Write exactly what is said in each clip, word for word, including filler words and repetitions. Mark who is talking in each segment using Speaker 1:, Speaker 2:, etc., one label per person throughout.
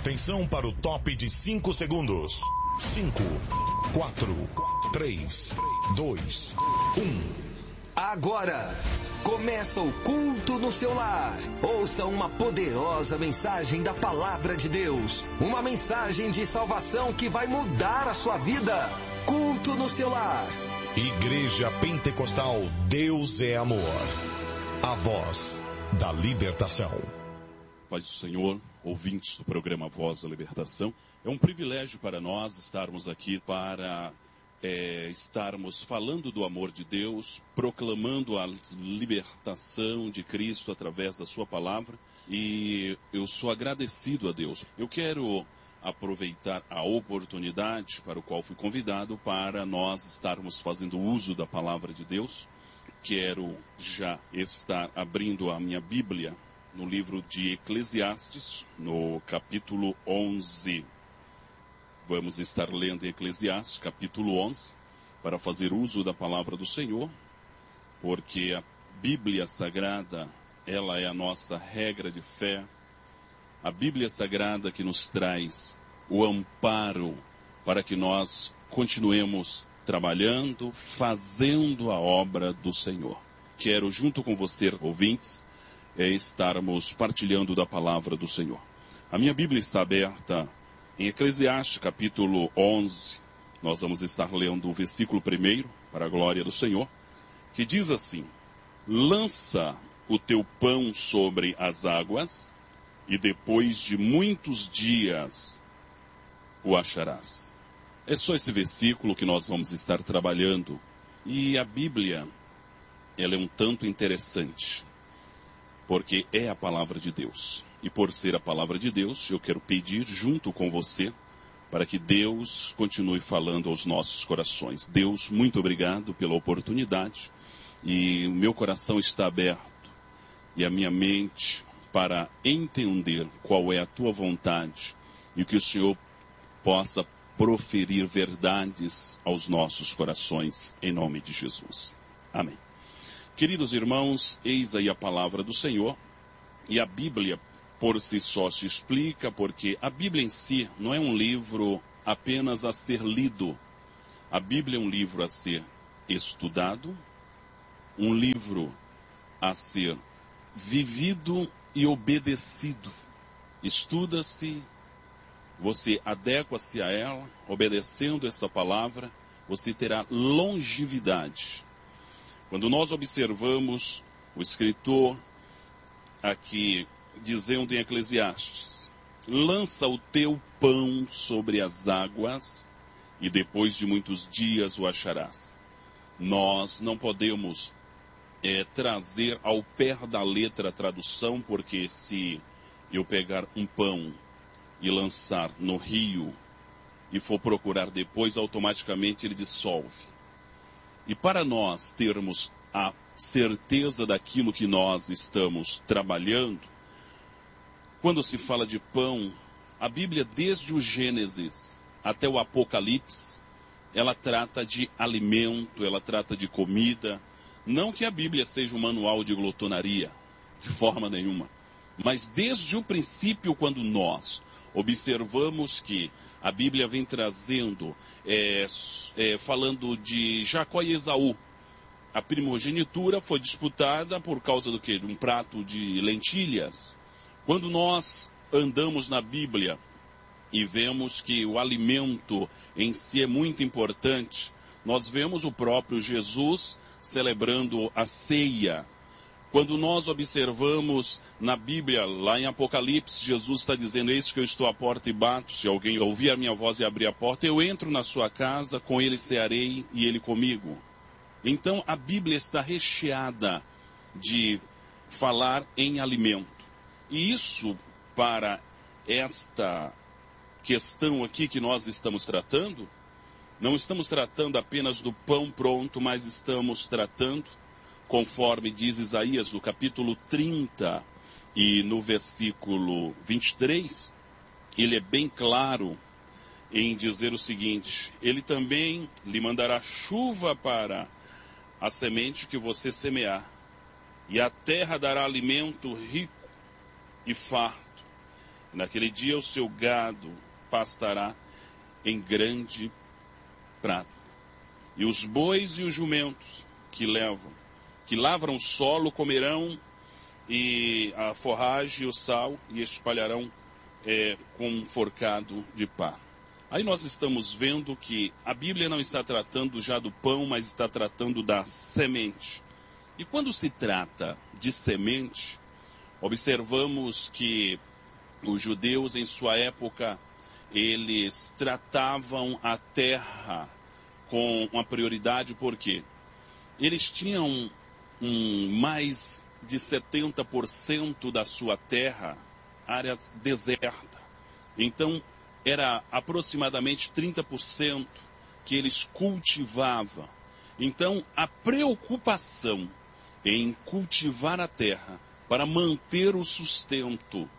Speaker 1: Atenção para o top de cinco segundos. cinco, quatro, três, dois, um.
Speaker 2: Agora, começa o culto no seu lar. Ouça uma poderosa mensagem da Palavra de Deus. Uma mensagem de salvação que vai mudar a sua vida. Culto no seu lar.
Speaker 1: Igreja Pentecostal Deus é Amor. A voz da libertação.
Speaker 3: Paz do Senhor, ouvintes do programa Voz da Libertação. É um privilégio para nós estarmos aqui para... É, estarmos falando do amor de Deus, proclamando a libertação de Cristo através da sua palavra, e eu sou agradecido a Deus. Eu quero aproveitar a oportunidade para o qual fui convidado para nós estarmos fazendo uso da palavra de Deus. Quero já estar abrindo a minha Bíblia no livro de Eclesiastes, no capítulo onze. Vamos estar lendo em Eclesiastes, capítulo onze, para fazer uso da palavra do Senhor, porque a Bíblia Sagrada, ela é a nossa regra de fé. A Bíblia Sagrada que nos traz o amparo para que nós continuemos trabalhando, fazendo a obra do Senhor. Quero, junto com você, ouvintes, é estarmos partilhando da palavra do Senhor. A minha Bíblia está aberta em Eclesiastes, capítulo onze, nós vamos estar lendo o versículo primeiro, para a glória do Senhor, que diz assim: lança o teu pão sobre as águas, e depois de muitos dias o acharás. É só esse versículo que nós vamos estar trabalhando. E a Bíblia, ela é um tanto interessante, porque é a palavra de Deus. E por ser a palavra de Deus, eu quero pedir junto com você para que Deus continue falando aos nossos corações. Deus, muito obrigado pela oportunidade, e o meu coração está aberto e a minha mente para entender qual é a tua vontade e que o Senhor possa proferir verdades aos nossos corações, em nome de Jesus. Amém. Queridos irmãos, eis aí a palavra do Senhor, e a Bíblia por si só se explica, porque a Bíblia em si não é um livro apenas a ser lido. A Bíblia é um livro a ser estudado, um livro a ser vivido e obedecido. Estuda-se, você adequa-se a ela, obedecendo essa palavra, você terá longevidade. Quando nós observamos o escritor aqui dizendo em Eclesiastes: lança o teu pão sobre as águas, e depois de muitos dias o acharás. Nós não podemos é, trazer ao pé da letra a tradução, porque se eu pegar um pão e lançar no rio e for procurar depois, automaticamente ele dissolve. E para nós termos a certeza daquilo que nós estamos trabalhando, quando se fala de pão, a Bíblia, desde o Gênesis até o Apocalipse, ela trata de alimento, ela trata de comida. Não que a Bíblia seja um manual de glutonaria, de forma nenhuma. Mas desde o princípio, quando nós observamos que a Bíblia vem trazendo, é, é, falando de Jacó e Esaú, a primogenitura foi disputada por causa do quê? De um prato de lentilhas. Quando nós andamos na Bíblia e vemos que o alimento em si é muito importante, nós vemos o próprio Jesus celebrando a ceia. Quando nós observamos na Bíblia, lá em Apocalipse, Jesus está dizendo: eis que eu estou à porta e bato, se alguém ouvir a minha voz e abrir a porta, eu entro na sua casa, com ele cearei e ele comigo. Então a Bíblia está recheada de falar em alimento. E isso, para esta questão aqui que nós estamos tratando, não estamos tratando apenas do pão pronto, mas estamos tratando, conforme diz Isaías no capítulo trinta e no versículo vinte e três, ele é bem claro em dizer o seguinte: ele também lhe mandará chuva para a semente que você semear, e a terra dará alimento rico e farto, Naquele dia o seu gado pastará em grande prato. E os bois e os jumentos que levam, que lavram o solo, comerão e a forragem e o sal e espalharão é, com um forcado de pá. Aí nós estamos vendo que a Bíblia não está tratando já do pão, mas está tratando da semente. E quando se trata de semente, observamos que os judeus em sua época, eles tratavam a terra com uma prioridade, porque eles tinham um, mais de setenta por cento da sua terra área deserta. Então, era aproximadamente trinta por cento que eles cultivavam. Então, a preocupação em cultivar a terra para manter o sustento,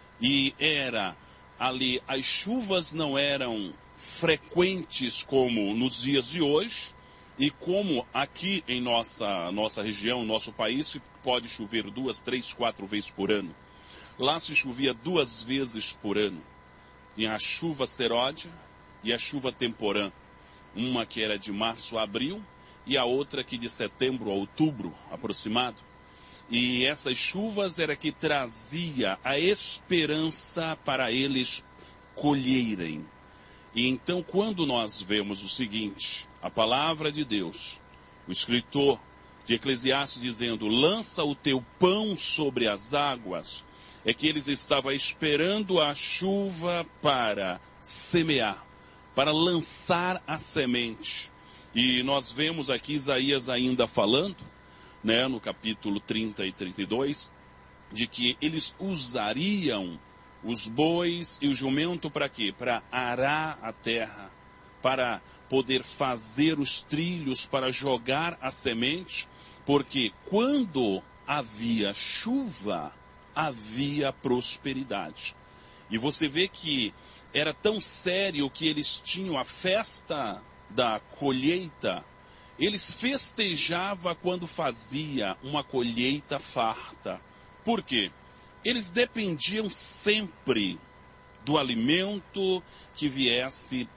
Speaker 3: e era ali, as chuvas não eram frequentes como nos dias de hoje, e como aqui em nossa, nossa região, nosso país, pode chover duas, três, quatro vezes por ano. Lá se chovia duas vezes por ano. Tinha a chuva seródia e a chuva temporã. Uma que era de março a abril e a outra que de setembro a outubro, aproximado. E essas chuvas era que trazia a esperança para eles colherem. E então, quando nós vemos o seguinte, a palavra de Deus, o escritor de Eclesiastes dizendo, lança o teu pão sobre as águas, é que eles estavam esperando a chuva para semear, para lançar a semente. E nós vemos aqui Isaías ainda falando, né, no capítulo trinta e trinta e dois, de que eles usariam os bois e o jumento para quê? Para arar a terra, para poder fazer os trilhos, para jogar a semente, porque quando havia chuva, havia prosperidade. E você vê que era tão sério que eles tinham a festa da colheita, eles festejavam quando fazia uma colheita farta. Por quê? Eles dependiam sempre do alimento que viesse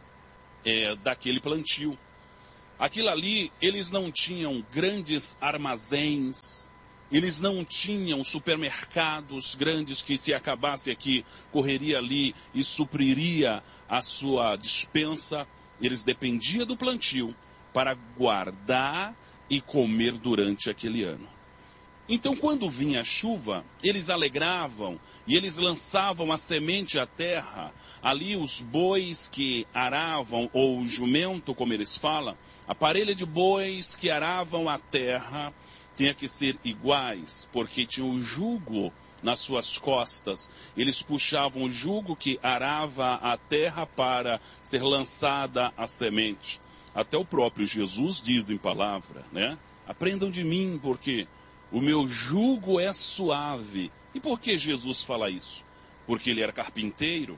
Speaker 3: é, daquele plantio. Aquilo ali, eles não tinham grandes armazéns, eles não tinham supermercados grandes que, se acabasse aqui, correria ali e supriria a sua despensa. Eles dependiam do plantio para guardar e comer durante aquele ano. Então, quando vinha a chuva, eles alegravam e eles lançavam a semente à terra. Ali os bois que aravam, ou o jumento, como eles falam, a parelha de bois que aravam a terra tinha que ser iguais, porque tinha o jugo nas suas costas. Eles puxavam o jugo que arava a terra para ser lançada a semente. Até o próprio Jesus diz em palavra, né? Aprendam de mim, porque o meu jugo é suave. E por que Jesus fala isso? Porque ele era carpinteiro,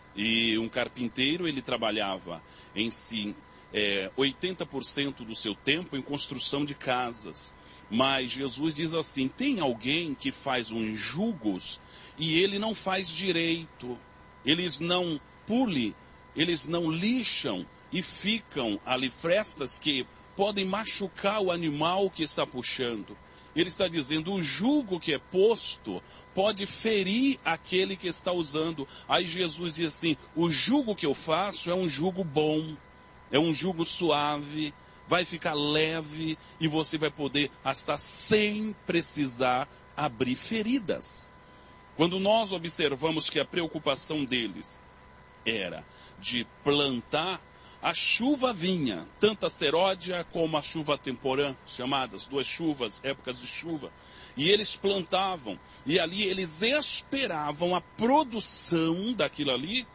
Speaker 3: e um carpinteiro ele trabalhava em si é, oitenta por cento do seu tempo em construção de casas. Mas Jesus diz assim, tem alguém que faz uns jugos e ele não faz direito, eles não pulem, eles não lixam e ficam ali frestas que podem machucar o animal que está puxando. Ele está dizendo, o jugo que é posto pode ferir aquele que está usando. Aí Jesus diz assim, o jugo que eu faço é um jugo bom, é um jugo suave, vai ficar leve e você vai poder estar sem precisar abrir feridas. Quando nós observamos que a preocupação deles era de plantar, a chuva vinha, tanto a seródia como a chuva temporã, chamadas duas chuvas, épocas de chuva. E eles plantavam, e ali eles esperavam a produção daquilo ali,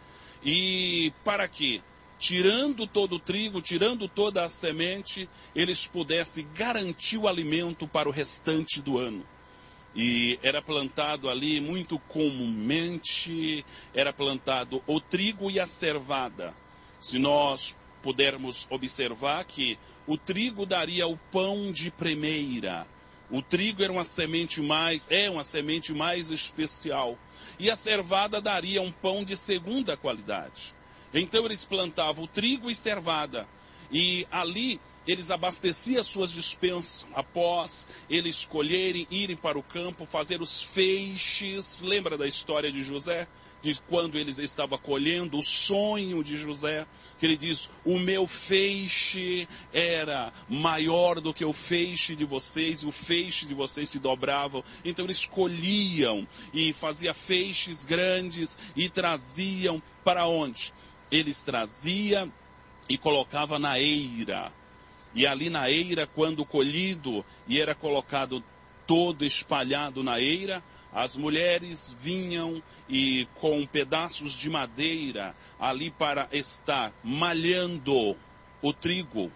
Speaker 3: e para quê? Tirando todo o trigo, tirando toda a semente, eles pudessem garantir o alimento para o restante do ano. E era plantado ali muito comumente, era plantado o trigo e a cevada. Se nós pudermos observar que o trigo daria o pão de primeira, O trigo era uma semente mais, é uma semente mais especial. E a cevada daria um pão de segunda qualidade. Então eles plantavam o trigo e cevada. E ali eles abasteciam suas dispensas. Após eles colherem, irem para o campo, fazer os feixes. Lembra da história de José? De quando eles estavam colhendo, o sonho de José, que ele diz, o meu feixe era maior do que o feixe de vocês, e o feixe de vocês se dobravam. Então eles colhiam e faziam feixes grandes e traziam para onde? Eles traziam e colocavam na eira. E ali na eira, quando colhido e era colocado todo espalhado na eira, as mulheres vinham e com pedaços de madeira ali para estar malhando o trigo.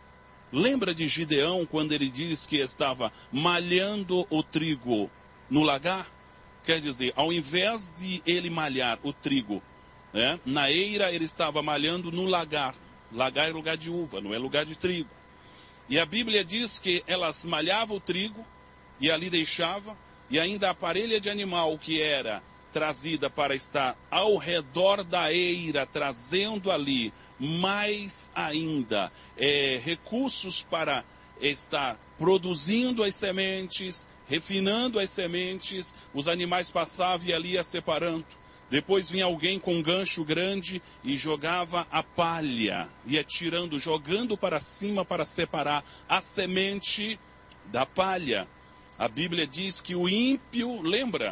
Speaker 3: Lembra de Gideão quando ele diz que estava malhando o trigo no lagar? Quer dizer, ao invés de ele malhar o trigo, né, na eira, ele estava malhando no lagar. Lagar é lugar de uva, não é lugar de trigo. E a Bíblia diz que elas malhavam o trigo e ali deixava. E ainda a parelha de animal que era trazida para estar ao redor da eira, trazendo ali mais ainda é, recursos para estar produzindo as sementes, refinando as sementes, os animais passavam e ali ia separando. Depois vinha alguém com um gancho grande e jogava a palha, ia tirando, jogando para cima para separar a semente da palha. A Bíblia diz que o ímpio, lembra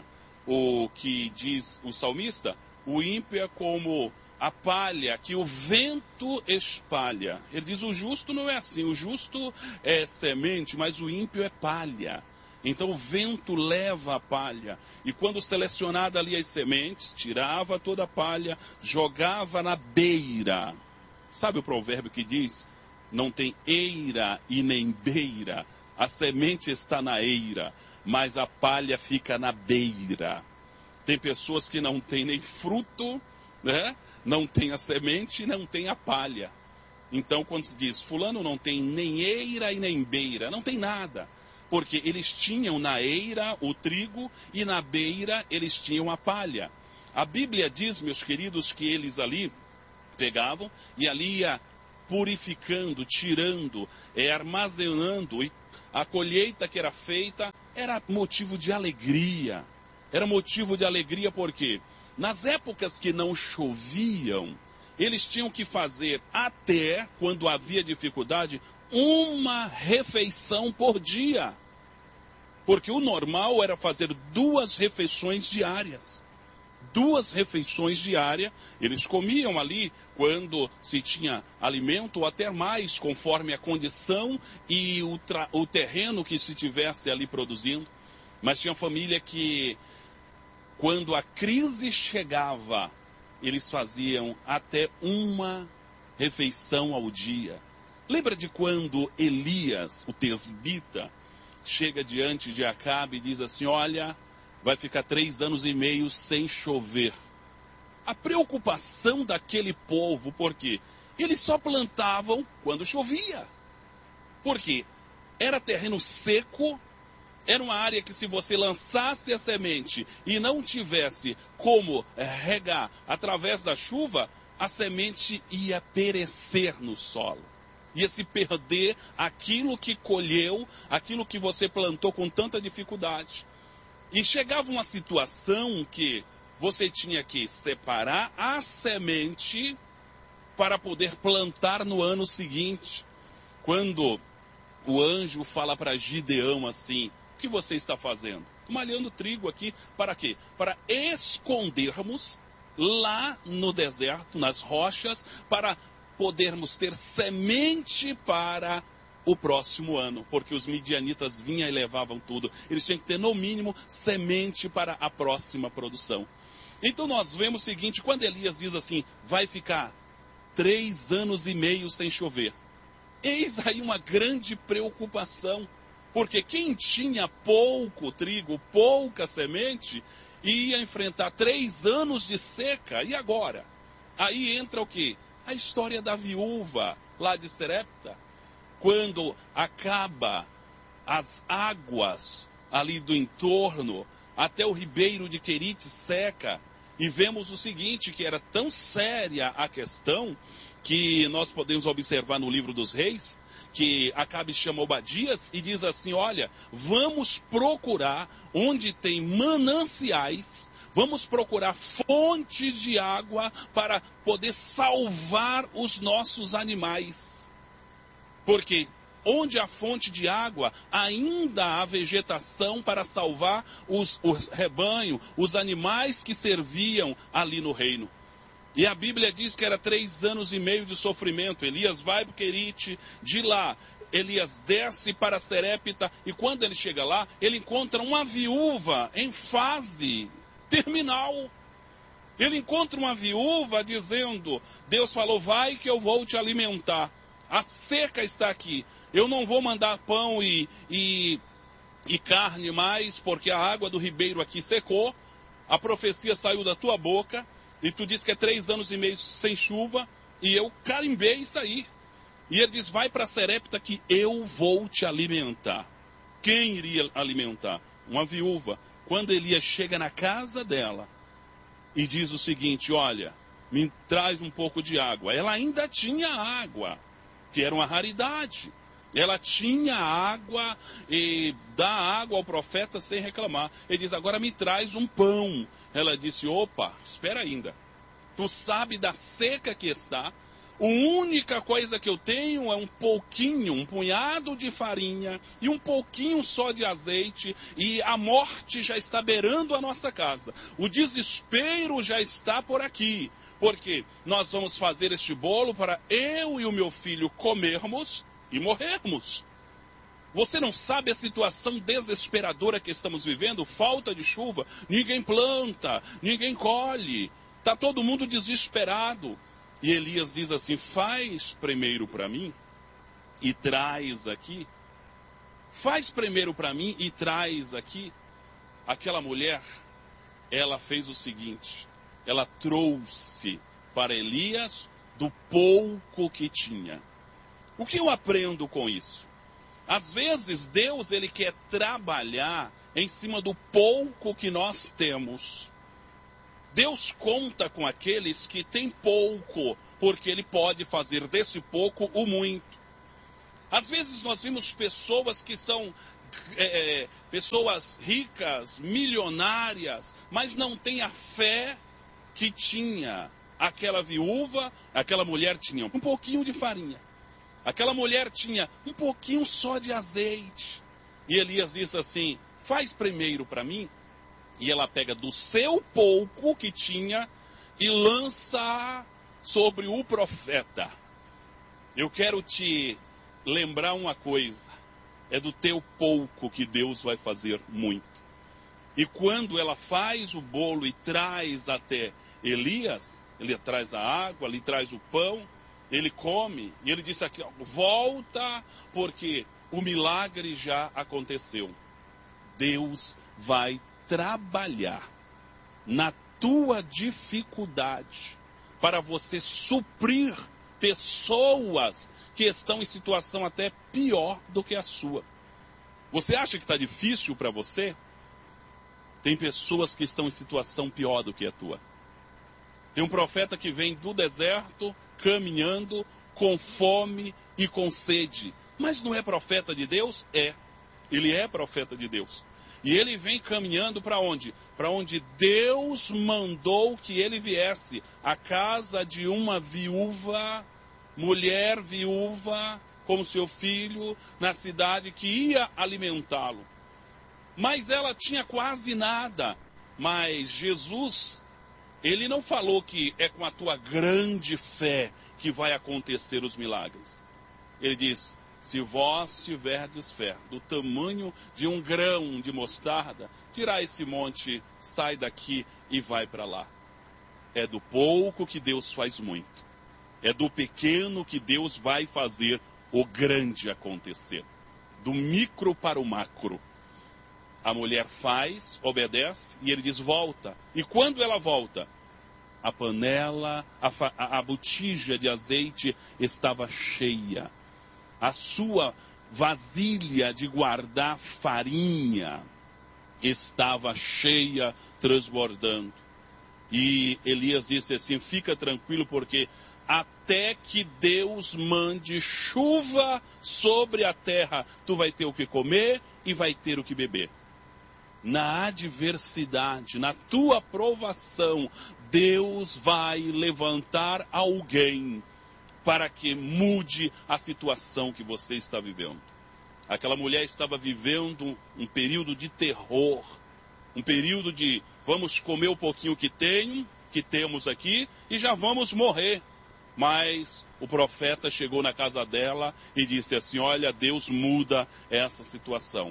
Speaker 3: o que diz o salmista? O ímpio é como a palha que o vento espalha. Ele diz, o justo não é assim, o justo é semente, mas o ímpio é palha. Então o vento leva a palha. E quando selecionada ali as sementes, tirava toda a palha, jogava na beira. Sabe o provérbio que diz? Não tem eira e nem beira. A semente está na eira, mas a palha fica na beira. Tem pessoas que não têm nem fruto, né? Não tem a semente, não tem a palha. Então, quando se diz, fulano não tem nem eira e nem beira, não tem nada. Porque eles tinham na eira o trigo e na beira eles tinham a palha. A Bíblia diz, meus queridos, que eles ali pegavam e ali ia purificando, tirando, é, armazenando. E a colheita que era feita era motivo de alegria. Era motivo de alegria porque nas épocas que não choviam, eles tinham que fazer até, quando havia dificuldade, uma refeição por dia. Porque o normal era fazer duas refeições diárias. Duas refeições diárias, eles comiam ali quando se tinha alimento ou até mais, conforme a condição e o, o terreno que se tivesse ali produzindo. Mas tinha família que, quando a crise chegava, eles faziam até uma refeição ao dia. Lembra de quando Elias, o tesbita, chega diante de Acabe e diz assim, olha, vai ficar três anos e meio sem chover. A preocupação daquele povo, porque eles só plantavam quando chovia. Porque era terreno seco, era uma área que se você lançasse a semente e não tivesse como regar através da chuva, a semente ia perecer no solo. Ia se perder aquilo que colheu, aquilo que você plantou com tanta dificuldade. E chegava uma situação que você tinha que separar a semente para poder plantar no ano seguinte. Quando o anjo fala para Gideão assim, o que você está fazendo? Malhando trigo aqui, para quê? Para escondermos lá no deserto, nas rochas, para podermos ter semente para o próximo ano, porque os midianitas vinham e levavam tudo. Eles tinham que ter, no mínimo, semente para a próxima produção. Então nós vemos o seguinte, quando Elias diz assim, vai ficar três anos e meio sem chover. Eis aí uma grande preocupação, porque quem tinha pouco trigo, pouca semente, ia enfrentar três anos de seca, e agora? Aí entra o quê? A história da viúva lá de Serepta, quando acaba as águas ali do entorno, até o ribeiro de Querite seca. E vemos o seguinte, que era tão séria a questão, que nós podemos observar no livro dos reis, que Acabe chama Obadias e diz assim, olha, vamos procurar onde tem mananciais, vamos procurar fontes de água para poder salvar os nossos animais. Porque onde há fonte de água, ainda há vegetação para salvar os, os rebanhos, os animais que serviam ali no reino. E a Bíblia diz que era três anos e meio de sofrimento. Elias vai para Querite, de lá Elias desce para Serepta, e quando ele chega lá, ele encontra uma viúva em fase terminal. Ele encontra uma viúva dizendo, Deus falou, vai que eu vou te alimentar. A seca está aqui. Eu não vou mandar pão e, e, e carne mais, porque a água do ribeiro aqui secou. A profecia saiu da tua boca. E tu diz que é três anos e meio sem chuva. E eu carimbei isso aí. E ele diz, vai para Serepta que eu vou te alimentar. Quem iria alimentar? Uma viúva. Quando Elias chega na casa dela e diz o seguinte, olha, me traz um pouco de água. Ela ainda tinha água, que era uma raridade. Ela tinha água e dá água ao profeta sem reclamar. Ele diz, agora me traz um pão. Ela disse, opa, espera ainda. Tu sabe da seca que está. A única coisa que eu tenho é um pouquinho, um punhado de farinha e um pouquinho só de azeite. E a morte já está beirando a nossa casa. O desespero já está por aqui. Porque nós vamos fazer este bolo para eu e o meu filho comermos e morrermos. Você não sabe a situação desesperadora que estamos vivendo? Falta de chuva, ninguém planta, ninguém colhe, está todo mundo desesperado. E Elias diz assim, faz primeiro para mim e traz aqui. Faz primeiro para mim e traz aqui. Aquela mulher, ela fez o seguinte, ela trouxe para Elias do pouco que tinha. O que eu aprendo com isso? Às vezes Deus ele quer trabalhar em cima do pouco que nós temos. Deus conta com aqueles que têm pouco, porque Ele pode fazer desse pouco o muito. Às vezes nós vimos pessoas que são é, pessoas ricas, milionárias, mas não têm a fé que tinha aquela viúva, aquela mulher tinha um pouquinho de farinha. Aquela mulher tinha um pouquinho só de azeite. E Elias disse assim, faz primeiro para mim. E ela pega do seu pouco que tinha e lança sobre o profeta. Eu quero te lembrar uma coisa. É do teu pouco que Deus vai fazer muito. E quando ela faz o bolo e traz até Elias, ele traz a água, ele traz o pão, ele come, e ele disse aqui, ó, volta, porque o milagre já aconteceu. Deus vai trabalhar na tua dificuldade para você suprir pessoas que estão em situação até pior do que a sua. Você acha que está difícil para você? Tem pessoas que estão em situação pior do que a tua. Tem um profeta que vem do deserto, caminhando, com fome e com sede. Mas não é profeta de Deus? É. Ele é profeta de Deus. E ele vem caminhando para onde? Para onde Deus mandou que ele viesse. A casa de uma viúva, mulher viúva, com seu filho, na cidade que ia alimentá-lo. Mas ela tinha quase nada. Mas Jesus, ele não falou que é com a tua grande fé que vai acontecer os milagres. Ele diz, se vós tiverdes fé do tamanho de um grão de mostarda, tirai esse monte, sai daqui e vai para lá. É do pouco que Deus faz muito. É do pequeno que Deus vai fazer o grande acontecer. Do micro para o macro. A mulher faz, obedece, e ele diz, volta. E quando ela volta, a panela, a, a, a botija de azeite estava cheia. A sua vasilha de guardar farinha estava cheia, transbordando. E Elias disse assim: fica tranquilo, porque até que Deus mande chuva sobre a terra, tu vai ter o que comer e vai ter o que beber. Na adversidade, na tua provação, Deus vai levantar alguém para que mude a situação que você está vivendo. Aquela mulher estava vivendo um período de terror, um período de vamos comer o pouquinho que tenho, que temos aqui, e já vamos morrer. Mas o profeta chegou na casa dela e disse assim: olha, Deus muda essa situação.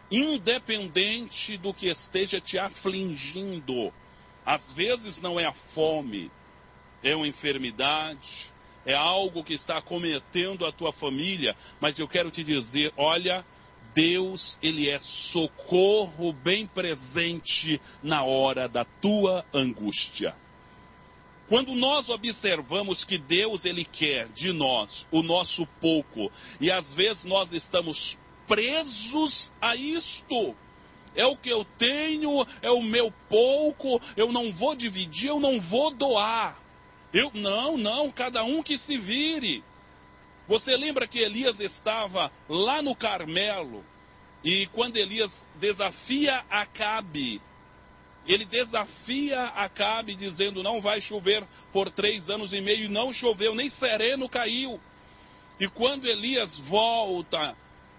Speaker 3: Independente do que esteja te afligindo, às vezes não é a fome, é uma enfermidade, é algo que está acometendo a tua família, mas eu quero te dizer, olha, Deus, Ele é socorro bem presente na hora da tua angústia. Quando nós observamos que Deus, Ele quer de nós o nosso pouco, e às vezes nós estamos presos a isto, é o que eu tenho, é o meu pouco, eu não vou dividir, eu não vou doar. Eu, não, não, cada um que se vire. Você lembra que Elias estava lá no Carmelo, e quando Elias desafia Acabe, ele desafia Acabe dizendo: não vai chover por três anos e meio, e não choveu, nem sereno caiu. E quando Elias volta,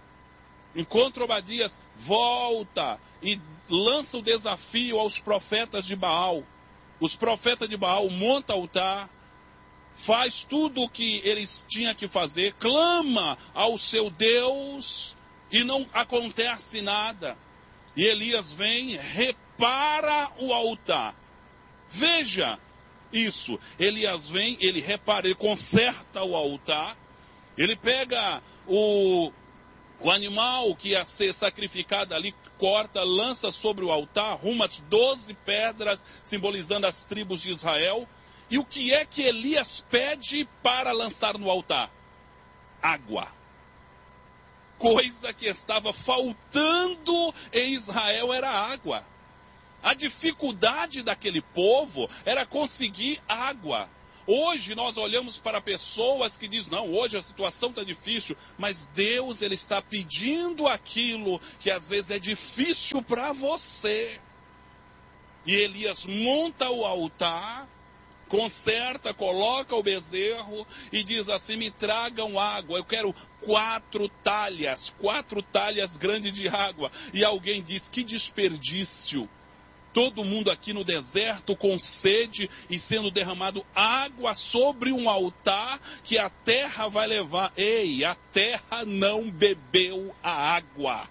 Speaker 3: encontra Obadias, volta e lança o desafio aos profetas de Baal. Os profetas de Baal montam altar, faz tudo o que eles tinham que fazer, clama ao seu Deus e não acontece nada. E Elias vem, repara o altar. Veja isso. Elias vem, ele repara, ele conserta o altar, ele pega o, o animal que ia ser sacrificado ali, corta, lança sobre o altar, arruma as doze pedras, simbolizando as tribos de Israel. E o que é que Elias pede para lançar no altar? Água. Coisa que estava faltando em Israel era água. A dificuldade daquele povo era conseguir água. Hoje nós olhamos para pessoas que dizem: não, hoje a situação está difícil, mas Deus, Ele está pedindo aquilo que às vezes é difícil para você. E Elias monta o altar, conserta, coloca o bezerro e diz assim: me tragam água, eu quero quatro talhas, quatro talhas grandes de água. E alguém diz: que desperdício, todo mundo aqui no deserto com sede e sendo derramado água sobre um altar que a terra vai levar. Ei, a terra não bebeu a água.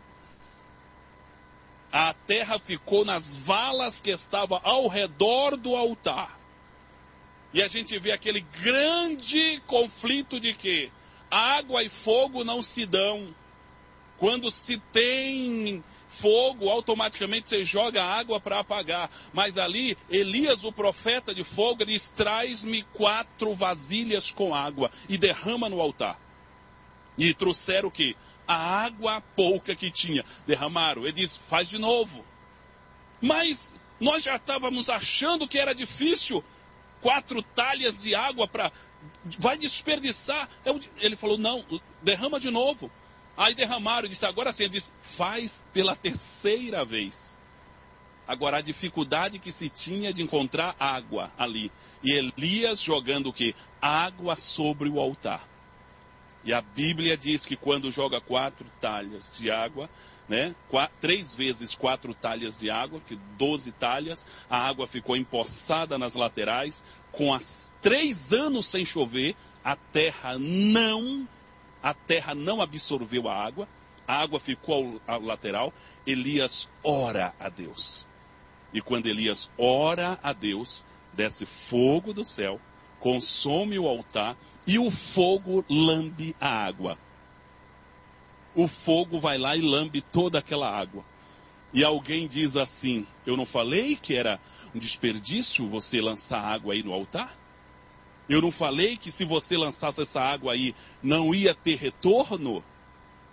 Speaker 3: A terra ficou nas valas que estavam ao redor do altar. E a gente vê aquele grande conflito de que água e fogo não se dão. Quando se tem fogo, automaticamente você joga água para apagar. Mas ali, Elias, o profeta de fogo, ele diz: traz-me quatro vasilhas com água e derrama no altar. E trouxeram o quê? A água pouca que tinha. Derramaram. Ele diz: faz de novo. Mas nós já estávamos achando que era difícil. Quatro talhas de água para... vai desperdiçar. Ele falou: não, derrama de novo. Aí derramaram e disse: agora sim. Ele disse: faz pela terceira vez. Agora a dificuldade que se tinha de encontrar água ali. E Elias jogando o quê? Água sobre o altar. E a Bíblia diz que quando joga quatro talhas de água, né, quatro, três vezes quatro talhas de água, que doze talhas, a água ficou empoçada nas laterais, com as três anos sem chover, a terra não, a terra não absorveu a água, a água ficou ao, ao lateral. Elias ora a Deus. E quando Elias ora a Deus, desce fogo do céu, consome o altar, e o fogo lambe a água. O fogo vai lá e lambe toda aquela água. E alguém diz assim: eu não falei que era um desperdício você lançar água aí no altar? Eu não falei que se você lançasse essa água aí, não ia ter retorno?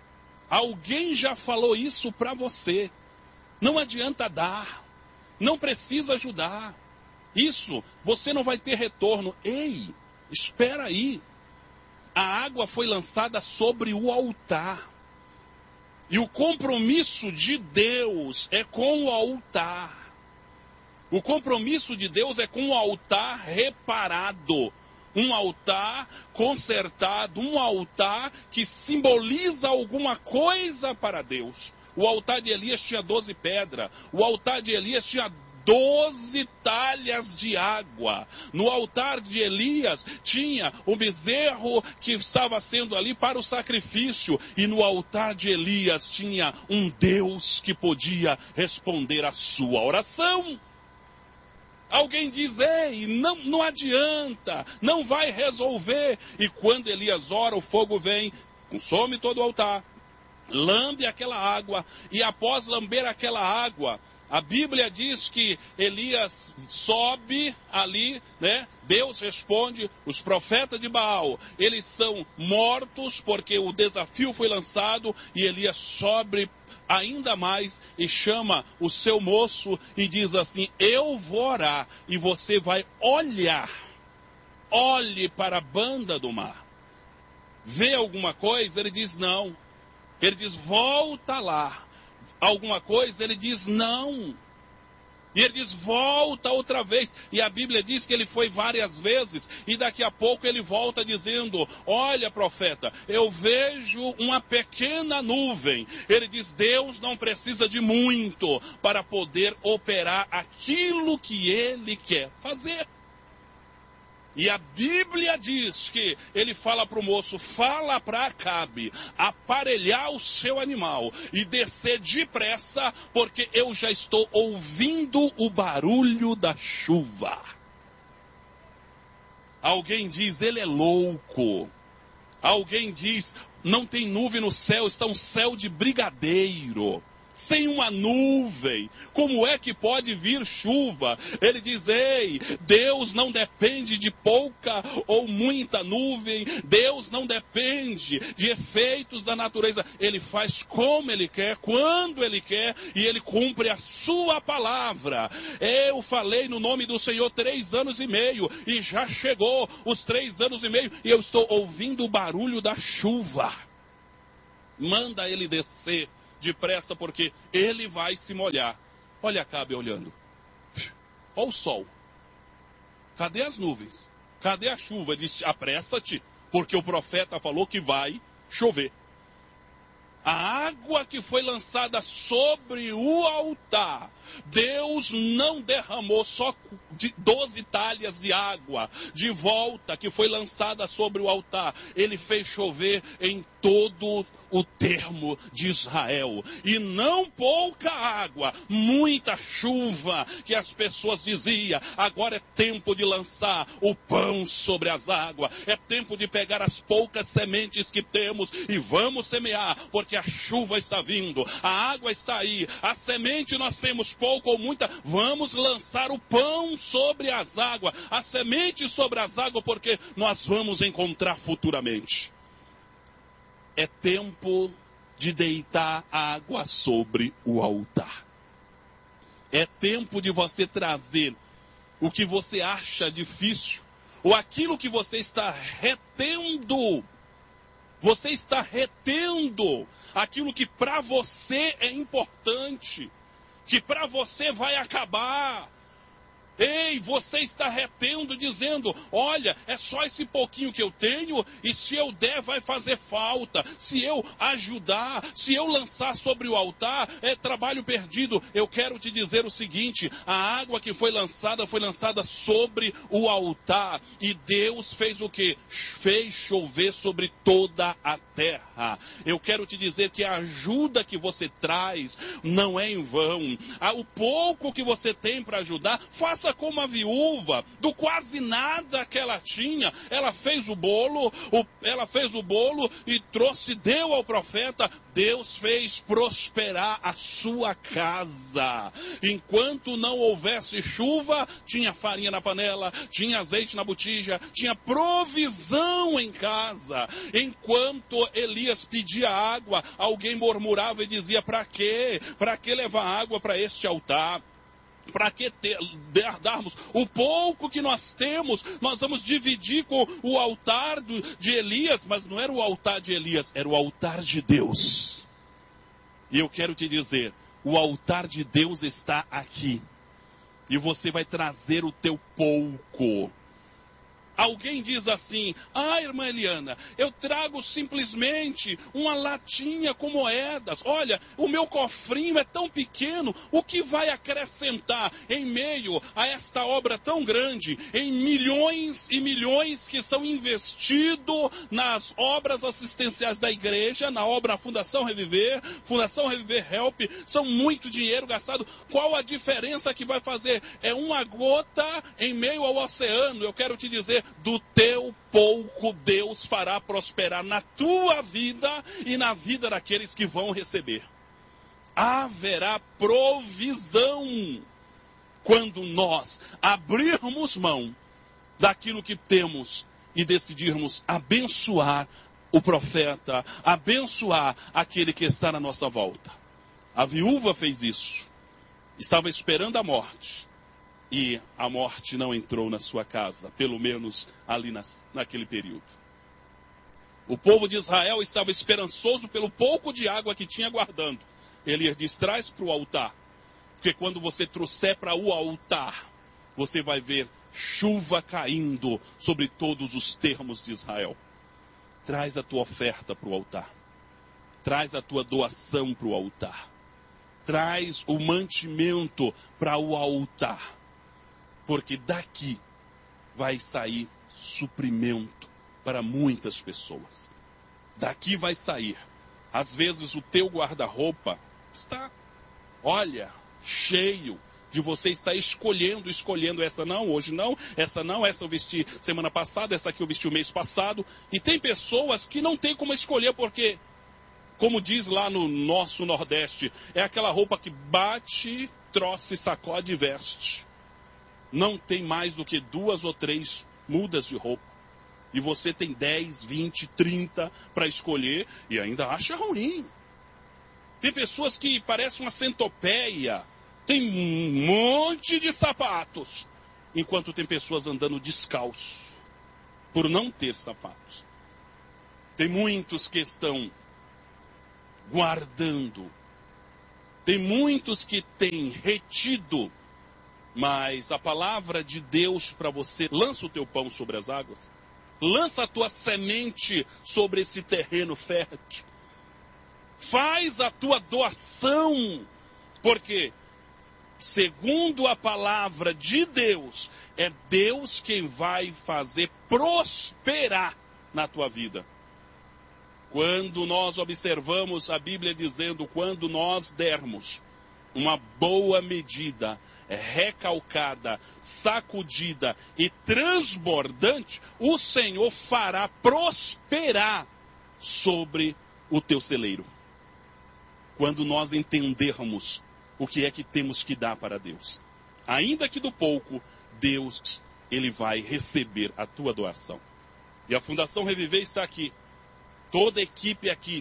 Speaker 3: Alguém já falou isso para você. Não adianta dar. Não precisa ajudar. Isso, você não vai ter retorno. Ei, espera aí. A água foi lançada sobre o altar. E o compromisso de Deus é com o altar. O compromisso de Deus é com o altar reparado. Um altar consertado, um altar que simboliza alguma coisa para Deus. O altar de Elias tinha doze pedras. O altar de Elias tinha doze talhas de água. No altar de Elias tinha o bezerro que estava sendo ali para o sacrifício. E no altar de Elias tinha um Deus que podia responder a sua oração. Alguém diz, ei, não, não adianta, não vai resolver. E quando Elias ora, o fogo vem, consome todo o altar, lambe aquela água. E após lamber aquela água, a Bíblia diz que Elias sobe ali, né? Deus responde, os profetas de Baal, eles são mortos porque o desafio foi lançado. E Elias sobe ainda mais e chama o seu moço e diz assim, eu vou orar e você vai olhar. Olhe para a banda do mar. Vê alguma coisa? Ele diz não. Ele diz, volta lá. Alguma coisa? Ele diz não. E ele diz, volta outra vez. E a Bíblia diz que ele foi várias vezes. E daqui a pouco ele volta dizendo, olha, profeta, eu vejo uma pequena nuvem. Ele diz, Deus não precisa de muito para poder operar aquilo que ele quer fazer. E a Bíblia diz que ele fala para o moço, fala para Acabe, aparelhar o seu animal e descer depressa, porque eu já estou ouvindo o barulho da chuva. Alguém diz, ele é louco. Alguém diz, não tem nuvem no céu, está um céu de brigadeiro. Sem uma nuvem, como é que pode vir chuva? Ele diz, ei, Deus não depende de pouca ou muita nuvem, Deus não depende de efeitos da natureza, Ele faz como Ele quer, quando Ele quer, e Ele cumpre a sua palavra. Eu falei no nome do Senhor três anos e meio, e já chegou os três anos e meio, e eu estou ouvindo o barulho da chuva. Manda Ele descer depressa, porque ele vai se molhar. Olha Acabe olhando. Olha o sol. Cadê as nuvens? Cadê a chuva? Ele disse, apressa-te, porque o profeta falou que vai chover. A água que foi lançada sobre o altar, Deus não derramou só de doze talhas de água de volta que foi lançada sobre o altar. Ele fez chover em todo o termo de Israel. E não pouca água, muita chuva, que as pessoas diziam, agora é tempo de lançar o pão sobre as águas. É tempo de pegar as poucas sementes que temos e vamos semear, porque a chuva está vindo, a água está aí, a semente nós temos pouco ou muita, vamos lançar o pão sobre as águas, a semente sobre as águas, porque nós vamos encontrar futuramente. É tempo de deitar água sobre o altar. É tempo de você trazer o que você acha difícil, ou aquilo que você está retendo. Você está retendo aquilo que para você é importante, que para você vai acabar. Ei, você está retendo, dizendo, olha, é só esse pouquinho que eu tenho, e se eu der vai fazer falta. Se eu ajudar, se eu lançar sobre o altar, é trabalho perdido. Eu quero te dizer o seguinte, a água que foi lançada, foi lançada sobre o altar, e Deus fez o quê? Fez chover sobre toda a terra. Eu quero te dizer que a ajuda que você traz não é em vão. O pouco que você tem para ajudar, faça Faça como a viúva, do quase nada que ela tinha. Ela fez o bolo, o, ela fez o bolo e trouxe, deu ao profeta. Deus fez prosperar a sua casa. Enquanto não houvesse chuva, tinha farinha na panela, tinha azeite na botija, tinha provisão em casa. Enquanto Elias pedia água, alguém murmurava e dizia: para quê? Para que levar água para este altar? Para que ter, darmos o pouco que nós temos? Nós vamos dividir com o altar do, de Elias, mas não era o altar de Elias, era o altar de Deus. E eu quero te dizer, o altar de Deus está aqui. E você vai trazer o teu pouco. Alguém diz assim: ah, irmã Eliana, eu trago simplesmente uma latinha com moedas. Olha, o meu cofrinho é tão pequeno, o que vai acrescentar em meio a esta obra tão grande, em milhões e milhões que são investidos nas obras assistenciais da igreja, na obra Fundação Reviver, Fundação Reviver Help, são muito dinheiro gastado. Qual a diferença que vai fazer? É uma gota em meio ao oceano. Eu quero te dizer, do teu pouco Deus fará prosperar na tua vida e na vida daqueles que vão receber. Haverá provisão quando nós abrirmos mão daquilo que temos e decidirmos abençoar o profeta, abençoar aquele que está na nossa volta. A viúva fez isso. Estava esperando a morte. E a morte não entrou na sua casa, pelo menos ali nas, naquele período. O povo de Israel estava esperançoso pelo pouco de água que tinha guardando. Elias diz: traz para o altar. Porque quando você trouxer para o altar, você vai ver chuva caindo sobre todos os termos de Israel. Traz a tua oferta para o altar. Traz a tua doação para o altar. Traz o mantimento para o altar. Porque daqui vai sair suprimento para muitas pessoas. Daqui vai sair. Às vezes o teu guarda-roupa está, olha, cheio de você estar escolhendo, escolhendo essa não, hoje não, essa não, essa eu vesti semana passada, essa aqui eu vesti o mês passado. E tem pessoas que não tem como escolher porque, como diz lá no nosso Nordeste, é aquela roupa que bate, troça e sacode e veste. Não tem mais do que duas ou três mudas de roupa. E você tem dez, vinte, trinta para escolher e ainda acha ruim. Tem pessoas que parecem uma centopeia. Tem um monte de sapatos. Enquanto tem pessoas andando descalço. Por não ter sapatos. Tem muitos que estão guardando. Tem muitos que têm retido. Mas a palavra de Deus para você: lança o teu pão sobre as águas. Lança a tua semente sobre esse terreno fértil. Faz a tua doação. Porque, segundo a palavra de Deus, é Deus quem vai fazer prosperar na tua vida. Quando nós observamos a Bíblia dizendo: quando nós dermos uma boa medida, recalcada, sacudida e transbordante, o Senhor fará prosperar sobre o teu celeiro. Quando nós entendermos o que é que temos que dar para Deus, ainda que do pouco, Deus, Ele vai receber a tua doação. E a Fundação Reviver está aqui, toda a equipe aqui,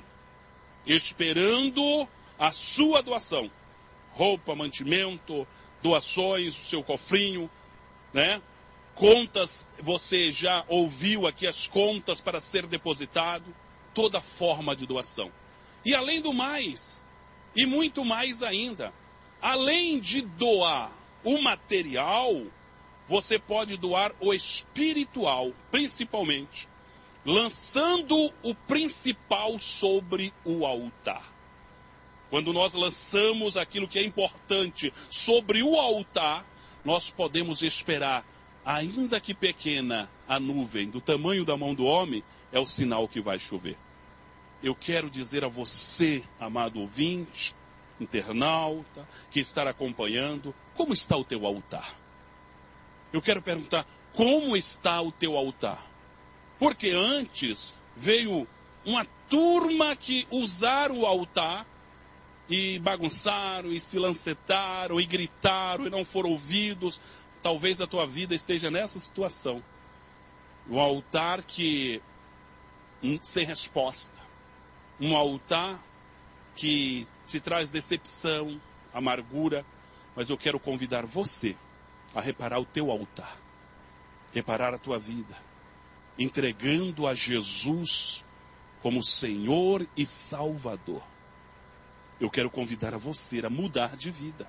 Speaker 3: esperando a sua doação. Roupa, mantimento, doações, o seu cofrinho, né? Contas, você já ouviu aqui as contas para ser depositado, toda forma de doação. E além do mais, e muito mais ainda, além de doar o material, você pode doar o espiritual, principalmente, lançando o principal sobre o altar. Quando nós lançamos aquilo que é importante sobre o altar, nós podemos esperar, ainda que pequena, a nuvem do tamanho da mão do homem, é o sinal que vai chover. Eu quero dizer a você, amado ouvinte, internauta, que está acompanhando, como está o teu altar? Eu quero perguntar, como está o teu altar? Porque antes veio uma turma que usaram o altar e bagunçaram, e se lancetaram, e gritaram, e não foram ouvidos. Talvez a tua vida esteja nessa situação. Um altar que sem resposta. Um altar que te traz decepção, amargura. Mas eu quero convidar você a reparar o teu altar. Reparar a tua vida. Entregando a Jesus como Senhor e Salvador. Eu quero convidar a você a mudar de vida.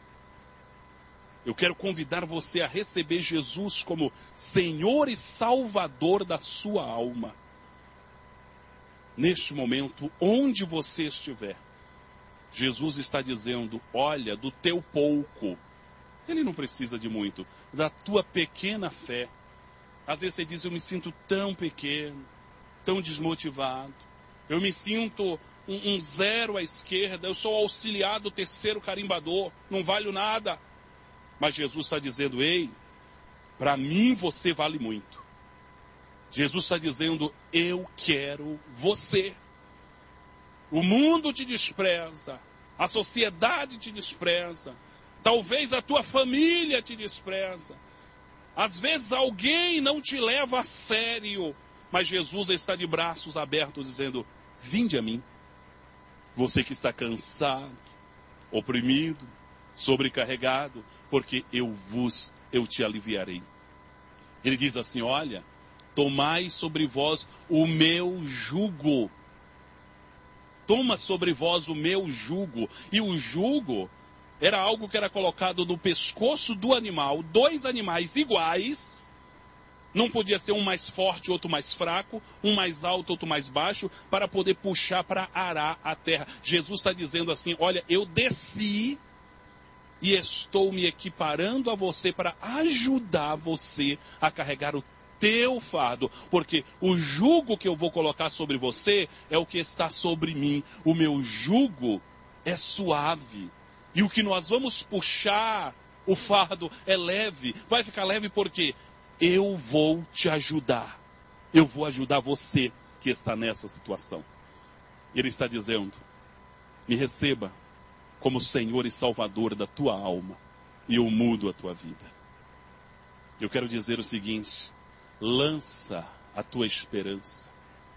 Speaker 3: Eu quero convidar você a receber Jesus como Senhor e Salvador da sua alma. Neste momento, onde você estiver, Jesus está dizendo, olha, do teu pouco, ele não precisa de muito, da tua pequena fé. Às vezes você diz, eu me sinto tão pequeno, tão desmotivado, eu me sinto um, um zero à esquerda, eu sou auxiliar do terceiro carimbador, não valho nada. Mas Jesus está dizendo, ei, para mim você vale muito. Jesus está dizendo, eu quero você. O mundo te despreza, a sociedade te despreza, talvez a tua família te despreza. Às vezes alguém não te leva a sério, mas Jesus está de braços abertos dizendo, vinde a mim. Você que está cansado, oprimido, sobrecarregado, porque eu vos, eu te aliviarei. Ele diz assim, olha, tomai sobre vós o meu jugo. Toma sobre vós o meu jugo. E o jugo era algo que era colocado no pescoço do animal. Dois animais iguais. Não podia ser um mais forte, outro mais fraco. Um mais alto, outro mais baixo. Para poder puxar, para arar a terra. Jesus está dizendo assim, olha, eu desci e estou me equiparando a você para ajudar você a carregar o teu fardo, porque o jugo que eu vou colocar sobre você é o que está sobre mim. O meu jugo é suave. E o que nós vamos puxar, o fardo é leve. Vai ficar leve porque eu vou te ajudar. Eu vou ajudar você que está nessa situação. Ele está dizendo, me receba como Senhor e Salvador da tua alma, e eu mudo a tua vida. Eu quero dizer o seguinte, lança a tua esperança,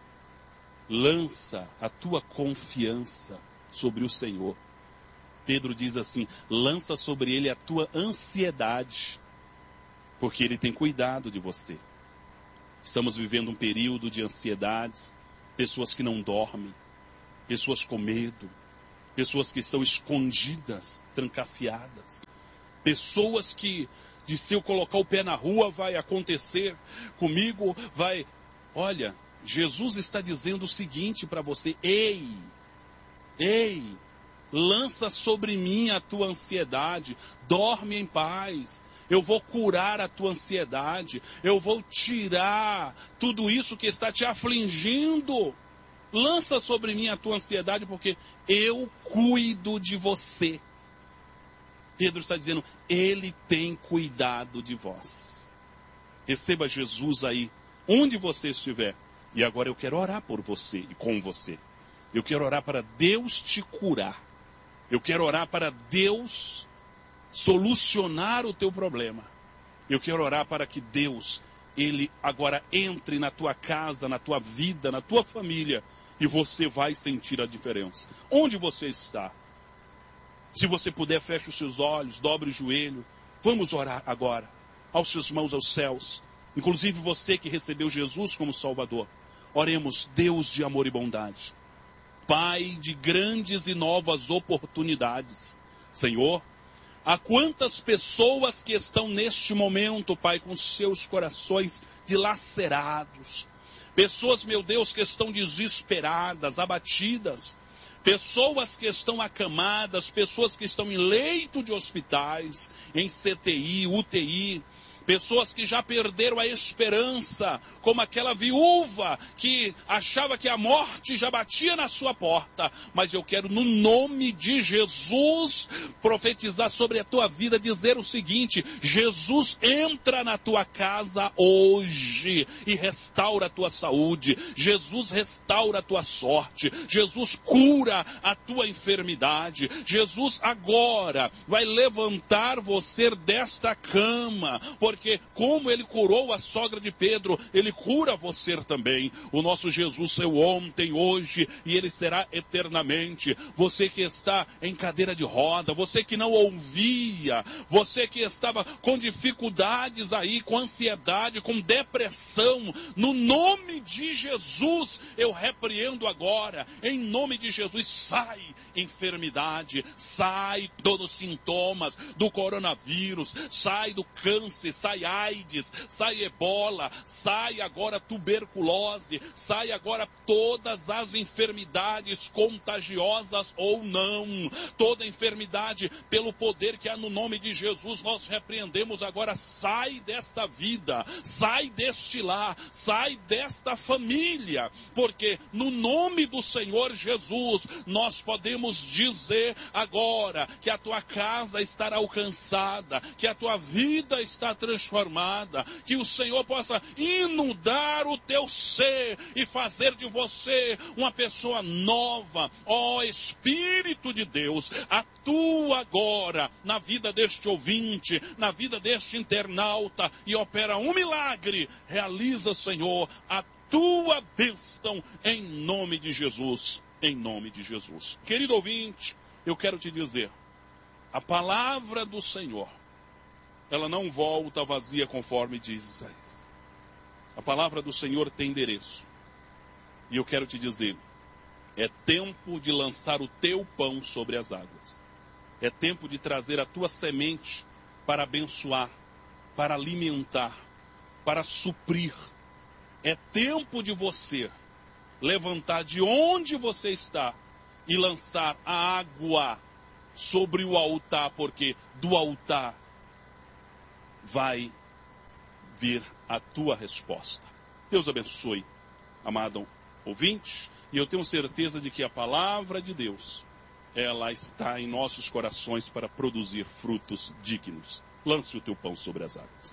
Speaker 3: lança a tua confiança sobre o Senhor. Pedro diz assim, lança sobre ele a tua ansiedade, porque ele tem cuidado de você. Estamos vivendo um período de ansiedades, pessoas que não dormem, pessoas com medo, pessoas que estão escondidas, trancafiadas, pessoas que, de se eu colocar o pé na rua, vai acontecer comigo, vai... Olha, Jesus está dizendo o seguinte para você, ei, ei, lança sobre mim a tua ansiedade, dorme em paz, eu vou curar a tua ansiedade, eu vou tirar tudo isso que está te afligindo. Lança sobre mim a tua ansiedade, porque eu cuido de você. Pedro está dizendo, ele tem cuidado de vós. Receba Jesus aí, onde você estiver. E agora eu quero orar por você e com você. Eu quero orar para Deus te curar. Eu quero orar para Deus solucionar o teu problema. Eu quero orar para que Deus, ele agora entre na tua casa, na tua vida, na tua família. E você vai sentir a diferença. Onde você está? Se você puder, feche os seus olhos, dobre o joelho. Vamos orar agora. Aos seus mãos aos céus. Inclusive você que recebeu Jesus como Salvador. Oremos, Deus de amor e bondade. Pai de grandes e novas oportunidades. Senhor, há quantas pessoas que estão neste momento, Pai, com seus corações dilacerados. Pessoas, meu Deus, que estão desesperadas, abatidas. Pessoas que estão acamadas, pessoas que estão em leito de hospitais, em C T I, U T I. pessoas que já perderam a esperança, como aquela viúva que achava que a morte já batia na sua porta. Mas eu quero, no nome de Jesus, profetizar sobre a tua vida, dizer o seguinte: Jesus entra na tua casa hoje e restaura a tua saúde. Jesus restaura a tua sorte. Jesus cura a tua enfermidade. Jesus agora vai levantar você desta cama, porque como ele curou a sogra de Pedro, ele cura você também. O nosso Jesus é o ontem, hoje e ele será eternamente. Você que está em cadeira de roda, você que não ouvia, você que estava com dificuldades aí, com ansiedade, com depressão, no nome de Jesus, eu repreendo agora, em nome de Jesus, sai enfermidade, sai todos os sintomas do coronavírus, sai do câncer, sai AIDS, sai ebola, sai agora tuberculose, sai agora todas as enfermidades contagiosas ou não, toda enfermidade pelo poder que há no nome de Jesus, nós repreendemos agora, sai desta vida, sai deste lar, sai desta família, porque no nome do Senhor Jesus, nós podemos dizer agora que a tua casa estará alcançada, que a tua vida está transformada, que o Senhor possa inundar o teu ser e fazer de você uma pessoa nova. Ó oh, Espírito de Deus, atua agora na vida deste ouvinte, na vida deste internauta e opera um milagre. Realiza, Senhor, a tua bênção em nome de Jesus, em nome de Jesus. Querido ouvinte, eu quero te dizer, a palavra do Senhor, ela não volta vazia conforme diz Isaías. A palavra do Senhor tem endereço. E eu quero te dizer, é tempo de lançar o teu pão sobre as águas. É tempo de trazer a tua semente para abençoar, para alimentar, para suprir. É tempo de você levantar de onde você está e lançar a água sobre o altar, porque do altar vai vir a tua resposta. Deus abençoe, amado ouvinte, e eu tenho certeza de que a palavra de Deus, ela está em nossos corações para produzir frutos dignos. Lance o teu pão sobre as águas.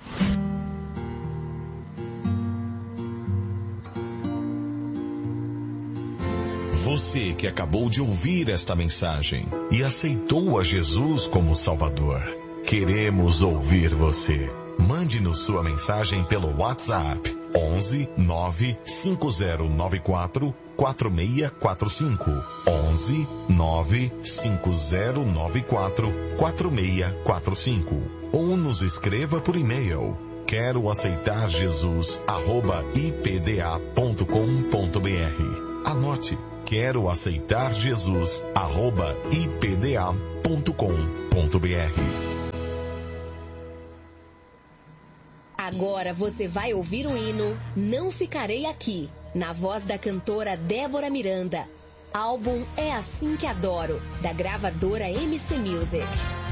Speaker 1: Você que acabou de ouvir esta mensagem e aceitou a Jesus como Salvador, queremos ouvir você. Mande-nos sua mensagem pelo WhatsApp onze nove cinco zero nove quatro quatro seis quatro cinco onze nove cinco zero nove quatro quatro seis quatro cinco ou nos escreva por e-mail quero aceitar Jesus arroba i p d a ponto com ponto b r. Anote, quero aceitar Jesus arroba i p d a ponto com ponto b r.
Speaker 4: Agora você vai ouvir o hino Não Ficarei Aqui, na voz da cantora Débora Miranda. Álbum É Assim Que Adoro, da gravadora M C Music.